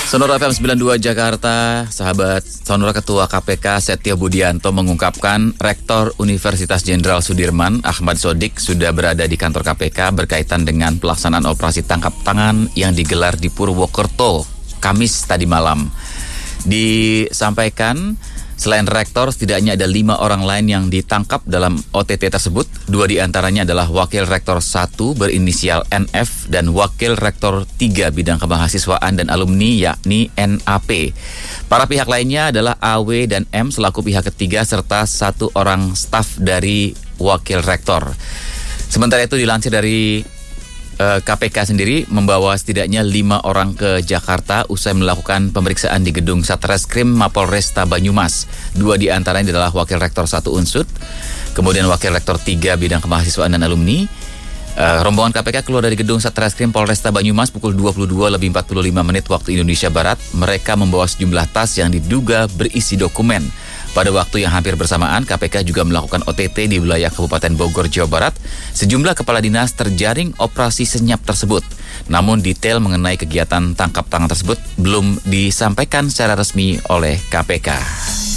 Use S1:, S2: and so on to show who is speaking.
S1: Sonora FM 92 Jakarta, sahabat Sonora Ketua KPK Setio Budianto mengungkapkan Rektor Universitas Jenderal Sudirman Ahmad Sodik sudah berada di kantor KPK berkaitan dengan pelaksanaan operasi tangkap tangan yang digelar di Purwokerto Kamis tadi malam. Disampaikan selain rektor, setidaknya ada 5 orang lain yang ditangkap dalam OTT tersebut. 2 diantaranya adalah Wakil Rektor 1 berinisial NF dan Wakil Rektor 3 bidang kemahasiswaan dan alumni yakni NAP. Para pihak lainnya adalah AW dan M selaku pihak ketiga serta 1 orang staf dari Wakil Rektor. Sementara itu dilansir dari KPK sendiri membawa setidaknya 5 orang ke Jakarta usai melakukan pemeriksaan di gedung Satreskrim Mapolresta Banyumas. 2 diantaranya adalah Wakil Rektor 1 Unsud, kemudian Wakil Rektor 3 bidang kemahasiswaan dan alumni. Rombongan KPK keluar dari gedung Satreskrim Polresta Banyumas pukul 22.45 waktu Indonesia Barat. Mereka membawa sejumlah tas yang diduga berisi dokumen. Pada waktu yang hampir bersamaan, KPK juga melakukan OTT di wilayah Kabupaten Bogor, Jawa Barat. Sejumlah kepala dinas terjaring operasi senyap tersebut. Namun detail mengenai kegiatan tangkap tangan tersebut belum disampaikan secara resmi oleh KPK.